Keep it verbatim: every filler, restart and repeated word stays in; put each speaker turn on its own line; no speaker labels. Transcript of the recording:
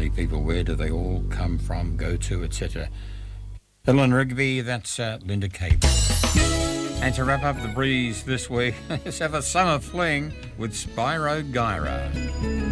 lovely people. Where do they all come from, go to, et cetera. Ellen Rigby, that's uh, Linda Cape. And to wrap up the breeze this week, let's have a summer fling with Spyro Gyra.